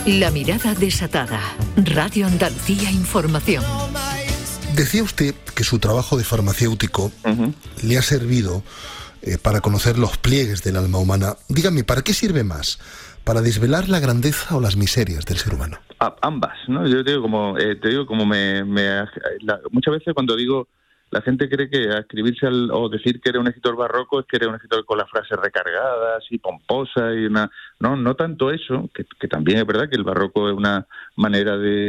La mirada desatada. Radio Andalucía Información. Decía usted que su trabajo de farmacéutico le ha servido para conocer los pliegues del alma humana. Dígame, ¿para qué sirve más? ¿Para desvelar la grandeza o las miserias del ser humano? Ambas, ¿no? Yo te digo muchas veces cuando digo, la gente cree que escribirse o decir que eres un escritor barroco es que eres un escritor con las frases recargadas y pomposas y no tanto eso, que también es verdad que el barroco es una manera de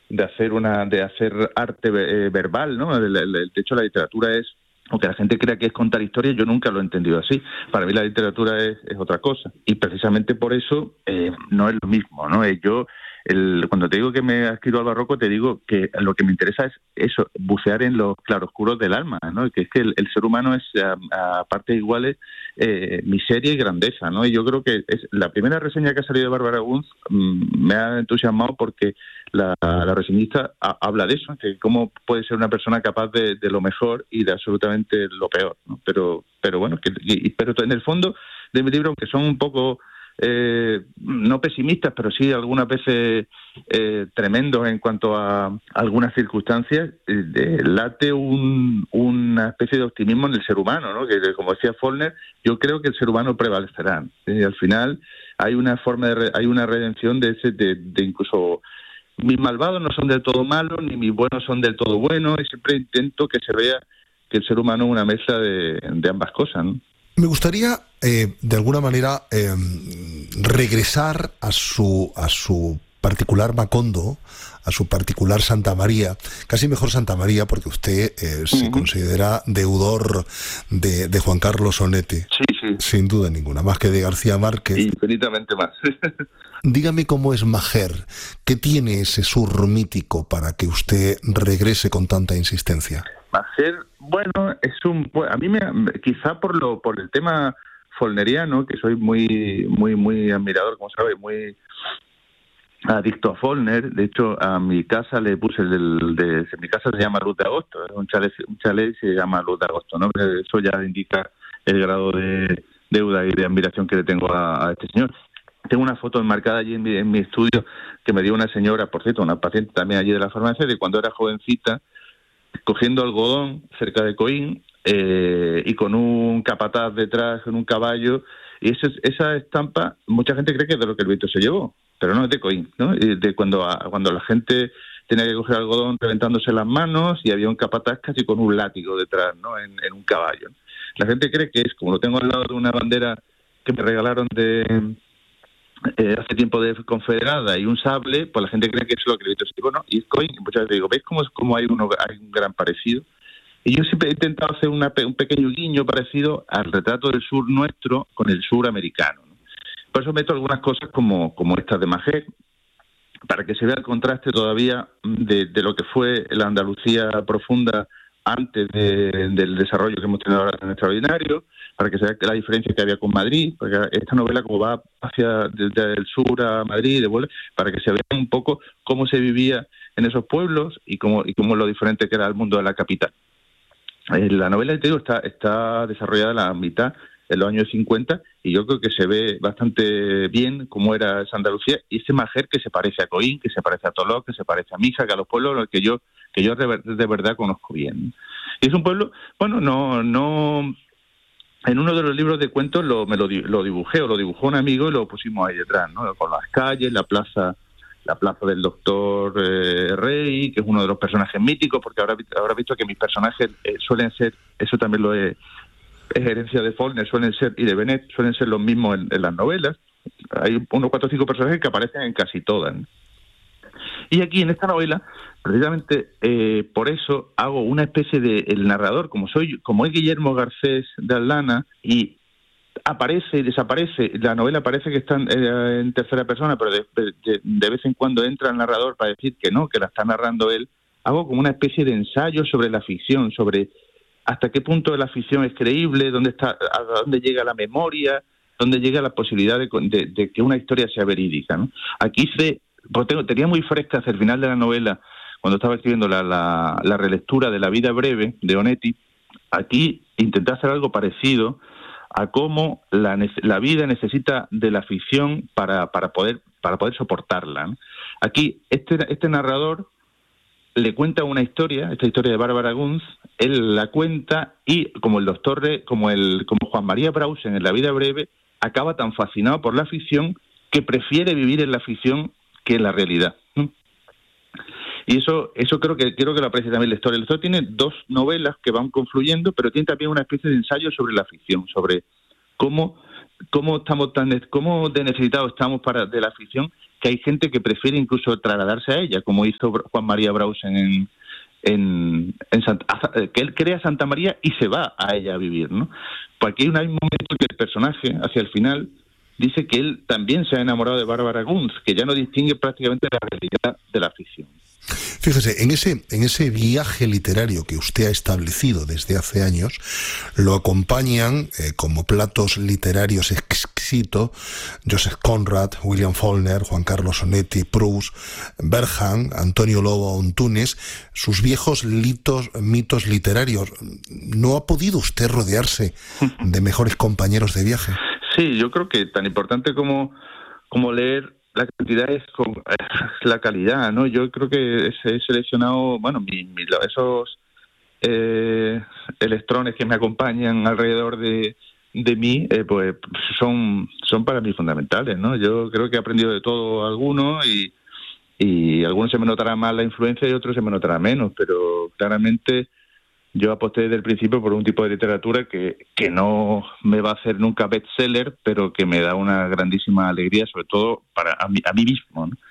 hacer arte verbal, ¿no? De hecho, la literatura es, aunque la gente crea que es contar historias, yo nunca lo he entendido así. Para mí la literatura es otra cosa. Y precisamente por eso no es lo mismo, ¿no? Cuando te digo que me adscribo al barroco, te digo que lo que me interesa es eso, bucear en los claroscuros del alma, ¿no? Que es que el ser humano es, a partes iguales, miseria y grandeza, ¿no? Y yo creo que la primera reseña que ha salido de Bárbara Bunz me ha entusiasmado porque la reseñista habla de eso, que cómo puede ser una persona capaz de lo mejor y de absolutamente lo peor, ¿no? Pero bueno, pero en el fondo de mi libro, aunque son un poco no pesimistas, pero sí algunas veces tremendos en cuanto a algunas circunstancias, late una especie de optimismo en el ser humano, ¿no? Que como decía Faulkner, yo creo que el ser humano prevalecerá. Y al final hay una hay una redención de incluso mis malvados no son del todo malos, ni mis buenos son del todo buenos, y siempre intento que se vea que el ser humano es una mezcla de ambas cosas, ¿no? Me gustaría, de alguna manera, regresar a su particular Macondo, a su particular Santa María, casi mejor Santa María, porque usted se considera deudor de Juan Carlos Onetti. Sí. Sin duda ninguna, más que de García Márquez. Infinitamente más. Dígame cómo es Maher. ¿Qué tiene ese sur mítico para que usted regrese con tanta insistencia? Maher, bueno, a mí quizá por el tema faulkneriano, que soy muy muy muy admirador, como sabes, muy adicto a Faulkner. De hecho, a mi casa le puse mi casa se llama Luz de Agosto, es un chalet se llama Luz de Agosto, ¿no? Eso ya indica el grado de deuda y de admiración que le tengo a este señor. Tengo una foto enmarcada allí en mi estudio que me dio una señora, por cierto, una paciente también allí de la farmacia, de cuando era jovencita, cogiendo algodón cerca de Coín y con un capataz detrás, con un caballo. Y esa estampa, mucha gente cree que es de lo que el viento se llevó, pero no, es de Coín, ¿no? De cuando la gente tenía que coger algodón reventándose las manos y había un capataz casi con un látigo detrás, ¿no? En un caballo. La gente cree que es, como lo tengo al lado de una bandera que me regalaron hace tiempo de confederada y un sable, pues la gente cree que eso es lo que el viento se llevó, ¿no? Y es Coín. Muchas veces digo, ¿ves cómo hay un gran parecido? Y yo siempre he intentado hacer un pequeño guiño parecido al retrato del sur nuestro con el sur americano, ¿no? Por eso meto algunas cosas como estas de Maher, para que se vea el contraste todavía de lo que fue la Andalucía profunda antes del desarrollo que hemos tenido ahora en Extraordinario, para que se vea la diferencia que había con Madrid, porque esta novela como va desde el sur a Madrid, para que se vea un poco cómo se vivía en esos pueblos y cómo lo diferente que era el mundo de la capital. La novela, te digo, está desarrollada la mitad en los años 50 y yo creo que se ve bastante bien cómo era esa Andalucía y ese Maher que se parece a Coín, que se parece a Toló, que se parece a Mija, que a los pueblos los que yo de verdad conozco bien. Y es un pueblo, bueno, no en uno de los libros de cuentos lo dibujé, o lo dibujó un amigo y lo pusimos ahí detrás, ¿no? Con las calles, la plaza del doctor Rey, que es uno de los personajes míticos, porque habrá visto que mis personajes suelen ser, eso también es herencia de Faulkner, y de Bennett, suelen ser los mismos en las novelas. Hay unos 4 o 5 personajes que aparecen en casi todas, ¿no? Y aquí en esta novela, precisamente por eso hago una especie de el narrador, como es Guillermo Garcés de Aldana, y aparece y desaparece. La novela parece que está en tercera persona, pero de vez en cuando entra el narrador para decir que no, que la está narrando él. Hago como una especie de ensayo sobre la ficción, sobre hasta qué punto la ficción es creíble, a dónde llega la memoria, dónde llega la posibilidad de que una historia sea verídica, ¿no? Aquí tenía muy fresca hacia el final de la novela, cuando estaba escribiendo la relectura de La vida breve de Onetti. Aquí intenté hacer algo parecido a cómo la vida necesita de la ficción para poder poder soportarla, ¿no? Aquí este narrador le cuenta una historia, esta historia de Bárbara Günz, él la cuenta y como Juan María Brausen en La vida breve, acaba tan fascinado por la ficción que prefiere vivir en la ficción que en la realidad, ¿no? Y eso creo que lo aprecia también la historia. La historia tiene 2 novelas que van confluyendo, pero tiene también una especie de ensayo sobre la ficción, sobre cómo de necesitados estamos de la ficción, que hay gente que prefiere incluso trasladarse a ella, como hizo Juan María Brausen que él crea Santa María y se va a ella a vivir, ¿no? Porque hay un momento que el personaje, hacia el final, dice que él también se ha enamorado de Bárbara Günz, que ya no distingue prácticamente la realidad de la ficción. Fíjese, en ese viaje literario que usted ha establecido desde hace años, lo acompañan como platos literarios exquisitos Joseph Conrad, William Faulkner, Juan Carlos Onetti, Proust, Berghan, Antonio Lobo Antunes, sus viejos mitos literarios. ¿No ha podido usted rodearse de mejores compañeros de viaje? Sí, yo creo que tan importante como leer la cantidad es la calidad, ¿no? Yo creo que he seleccionado, bueno, esos electrones que me acompañan alrededor de mí, pues son para mí fundamentales, ¿no? Yo creo que he aprendido de todo algunos y algunos se me notará más la influencia y otros se me notará menos, pero claramente yo aposté desde el principio por un tipo de literatura que no me va a hacer nunca bestseller, pero que me da una grandísima alegría, sobre todo a mí mismo, ¿no?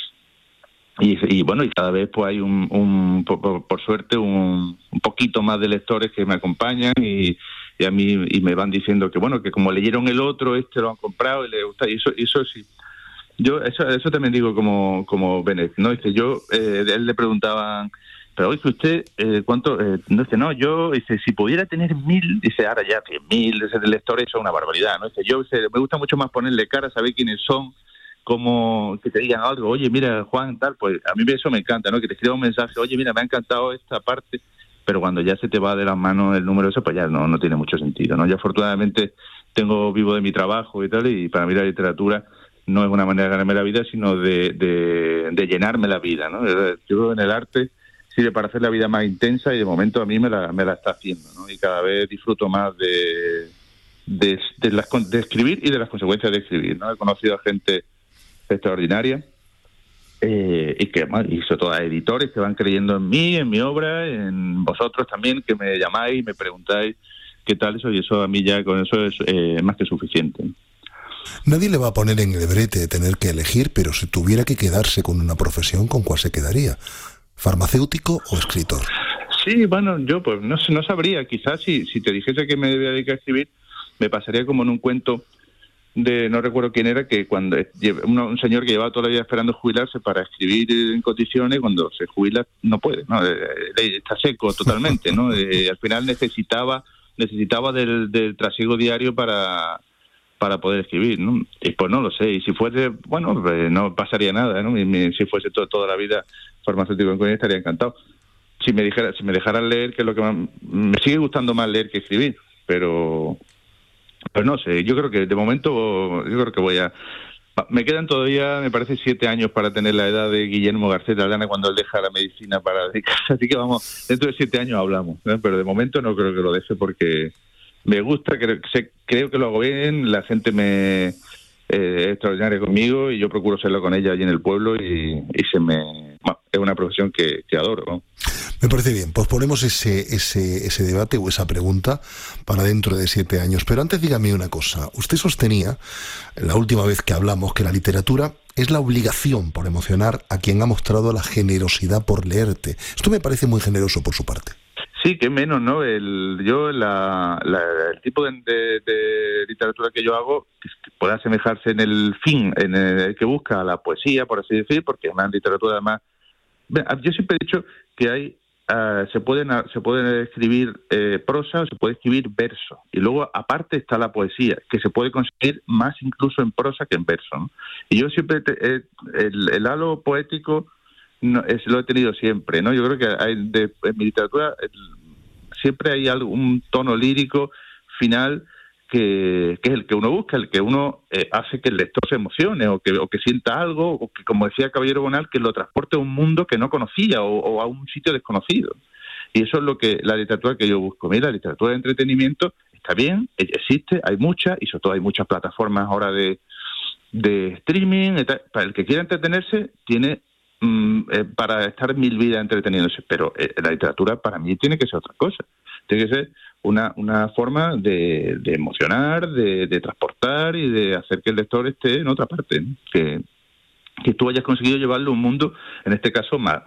Y bueno, y cada vez pues hay por suerte un poquito más de lectores que me acompañan y a mí y me van diciendo que bueno, que como leyeron el otro, lo han comprado y les gusta, y eso sí. Yo eso también digo como Bennett, ¿no? Dice, él le preguntaban, pero oye, usted, ¿cuánto? No, dice, no, yo, dice, si pudiera tener 1000, dice, ahora ya 10.000 lectores, eso es una barbaridad, ¿no? Dice, me gusta mucho más ponerle cara, saber quiénes son, como que te digan algo, oye, mira, Juan, tal, pues a mí eso me encanta, ¿no? Que te escriba un mensaje, oye, mira, me ha encantado esta parte, pero cuando ya se te va de las manos el número eso, pues ya no tiene mucho sentido, ¿no? Yo afortunadamente vivo de mi trabajo y tal, y para mí la literatura no es una manera de ganarme la vida, sino de llenarme la vida, ¿no? Yo creo en el arte sirve para hacer la vida más intensa y de momento a mí me la está haciendo, ¿no? Y cada vez disfruto más de escribir y de las consecuencias de escribir, ¿no? He conocido a gente extraordinaria y sobre todo a editores que van creyendo en mí, en mi obra, en vosotros también, que me llamáis, me preguntáis qué tal eso, y eso a mí ya con eso es más que suficiente. Nadie le va a poner en el brete de tener que elegir, pero si tuviera que quedarse con una profesión, ¿con cuál se quedaría? ¿Farmacéutico o escritor? Sí, bueno, yo pues no sabría. Quizás si te dijese que me debía dedicar a escribir, me pasaría como en un cuento no recuerdo quién era, que cuando un señor que llevaba toda la vida esperando jubilarse para escribir en condiciones, cuando se jubila no puede, ¿no? Está seco totalmente, ¿no? Al final necesitaba del trasiego diario para poder escribir, ¿no? Y pues no lo sé, y si fuese, bueno, pues no pasaría nada, ¿no? Si fuese toda la vida farmacéutico en Coruña estaría encantado. Si me dejaran leer, que es lo que más, me sigue gustando más leer que escribir, pero no sé, yo creo que de momento me quedan todavía, me parece, 7 años para tener la edad de Guillermo García Aldana cuando él deja la medicina para dedicarse, así que vamos, dentro de 7 años hablamos, ¿no? Pero de momento no creo que lo deje porque me gusta, creo que lo hago bien, la gente es extraordinaria conmigo y yo procuro serlo con ella allí en el pueblo y es una profesión que adoro, ¿no? Me parece bien, pues ponemos ese debate o esa pregunta para dentro de 7 años. Pero antes dígame una cosa. Usted sostenía, la última vez que hablamos, que la literatura es la obligación por emocionar a quien ha mostrado la generosidad por leerte. Esto me parece muy generoso por su parte. Sí, que menos, ¿no? El tipo de literatura que yo hago que puede asemejarse en el fin, en el que busca la poesía, por así decir, porque es una literatura además. Yo siempre he dicho que se puede escribir prosa o se puede escribir verso, y luego aparte está la poesía, que se puede conseguir más incluso en prosa que en verso, ¿no? Y yo siempre el halo poético lo he tenido siempre, ¿no? Yo creo que en mi literatura siempre hay un tono lírico final que es el que uno busca, el que uno hace que el lector se emocione o que sienta algo, o que, como decía Caballero Bonal, que lo transporte a un mundo que no conocía o a un sitio desconocido. Y eso es lo que la literatura que yo busco. Mira, la literatura de entretenimiento está bien, existe, hay muchas, y sobre todo hay muchas plataformas ahora de streaming. Para el que quiera entretenerse, tiene para estar mil vidas entreteniéndose, pero la literatura para mí tiene que ser otra cosa. Tiene que ser una forma de emocionar, de transportar y de hacer que el lector esté en otra parte, ¿no? Que tú hayas conseguido llevarlo a un mundo, en este caso, más